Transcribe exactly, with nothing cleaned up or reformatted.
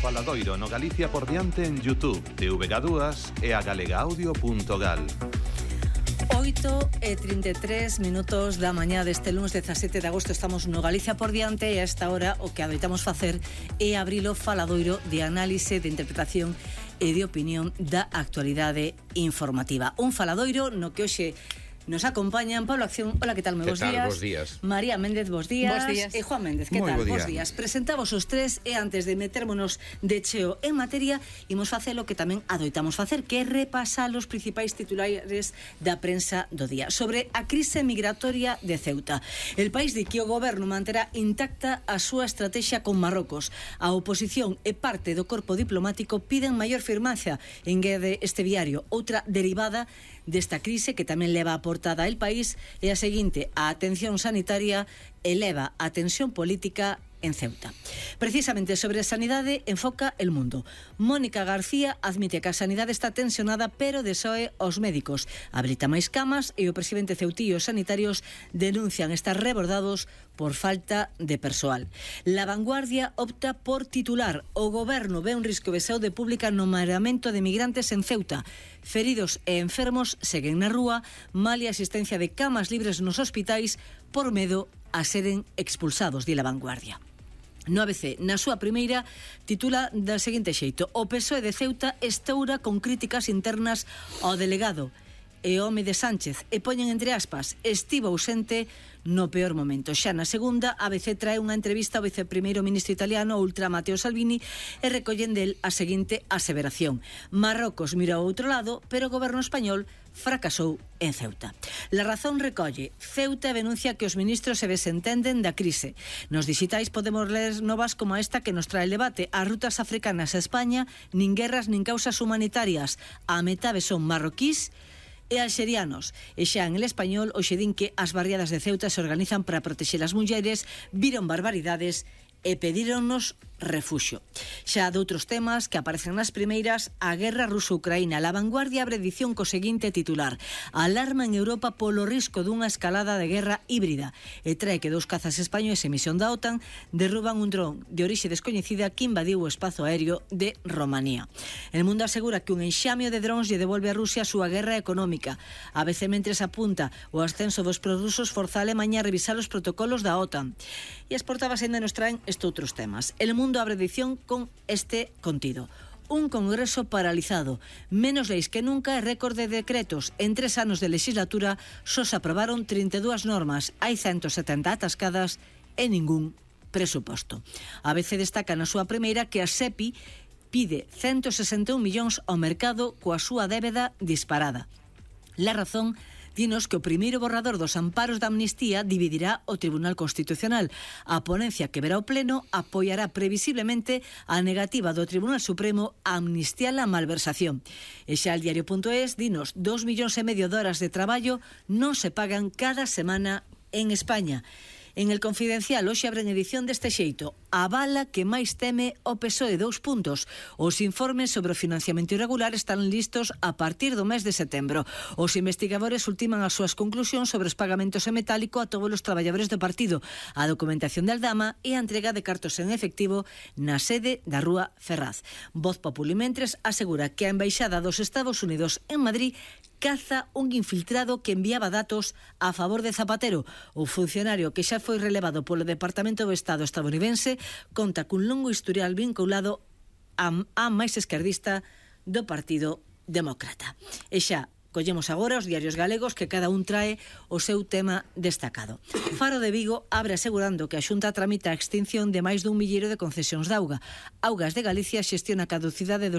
Faladoiro no Galicia por diante en YouTube, T V G dúas e a galegaudio punto gal. oito e trinta e tres minutos da mañá deste lunes dezasete de agosto. Estamos no Galicia por diante e a esta hora o que adoitamos facer é abrir o faladoiro de análise, de interpretación e de opinión da actualidade informativa. Un faladoiro no que hoxe nos acompañan Pablo Acción. Hola, que tal? Moi bons días. Bos días. María Méndez, bos días. Bos días. E Juan Méndez, que Moi tal? bo día. Bos días. Presentamos os tres e antes de metérmonos de cheo en materia, imos facer o que tamén adoitamos facer, que é repasar os principais titulares da prensa do día. Sobre a crise migratoria de Ceuta. El país di que o goberno manterá intacta a súa estrategia con Marrocos. A oposición e parte do corpo diplomático piden maior firmaza, engade este diario. Outra derivada desta crise que tamén leva a portada el país é a seguinte: a atención sanitaria eleva a tensión política en Ceuta. Precisamente sobre a sanidade enfoca El Mundo. Mónica García admite que a sanidade está tensionada, pero desoe aos médicos. Habilita máis camas e o presidente ceutí e os sanitarios denuncian estar rebordados por falta de persoal. La Vanguardia opta por titular: o goberno ve un risco de saúde pública no mareamento de migrantes en Ceuta. Feridos e enfermos seguen na rúa, mal e asistencia de camas libres nos hospitais por medo a seren expulsados, di La Vanguardia. No A B C, na súa primeira, titula da seguinte xeito: o P S O E de Ceuta estoura con críticas internas ao delegado e home de Sánchez, e poñen entre aspas: estivo ausente no peor momento. Xa na segunda, A B C trae unha entrevista ao viceprimeiro ministro italiano ultra Matteo Salvini e recollen del a seguinte aseveración: Marrocos mira ao outro lado, pero o goberno español fracasou en Ceuta. La Razón recolle: Ceuta denuncia que os ministros se desentenden da crise. Nos digitais podemos ler novas como esta que nos trae el debate: as rutas africanas a España, nin guerras nin causas humanitarias. A metade son marroquís e alxerianos. E xa en El Español hoxe din que as barriadas de Ceuta se organizan para protexer as mulleres, viron barbaridades e pedíronnos refuxio. Xa de outros temas que aparecen nas primeiras, a guerra ruso-ucraína. La Vanguardia abre edición co seguinte titular: alarma en Europa polo risco dunha escalada de guerra híbrida, e trae que dous cazas españoles en misión da OTAN derruban un dron de orixe descoñecida que invadiu o espazo aéreo de Romanía. El Mundo asegura que un enxamio de drones lle devolve a Rusia a súa guerra económica. A veces mentres apunta o ascenso dos prorrusos forza a Alemanha a revisar os protocolos da OTAN. E as portadas ainda nos traen estes outros temas. El Mundo abre edición con este contido: un congreso paralizado, menos leis que nunca e récord de decretos. En tres anos de legislatura só se aprobaron trinta e dúas normas, hai ciento setenta atascadas e ningún presuposto. A B C destaca na súa primeira que a SEPI pide ciento sesenta e un millóns ao mercado coa súa débeda disparada. La Razón dinos que o primeiro borrador dos amparos da amnistía dividirá o Tribunal Constitucional. A ponencia que verá o Pleno apoiará previsiblemente a negativa do Tribunal Supremo a amnistiar a malversación. E xa el diario punto es dinos dos millóns e medio de horas de traballo non se pagan cada semana en España. En El Confidencial hoxe abren edición deste xeito: a bala que máis teme o P S O E, dous puntos. Os informes sobre o financiamento irregular están listos a partir do mes de setembro. Os investigadores ultiman as súas conclusións sobre os pagamentos en metálico a todos os traballadores do partido, a documentación de Aldama e a entrega de cartos en efectivo na sede da Rúa Ferraz. Voz Populi mentres asegura que a Embaixada dos Estados Unidos en Madrid caza un infiltrado que enviaba datos a favor de Zapatero. O funcionario que xa foi relevado polo Departamento do Estado estadounidense conta cun longo historial vinculado a, a máis esquerdista do Partido Demócrata. E xa collemos agora os diarios galegos que cada un trae o seu tema destacado. Faro de Vigo abre asegurando que a Xunta tramita a extinción de máis dun milleiro de concesións de auga. Augas de Galicia xestiona a caducidade dos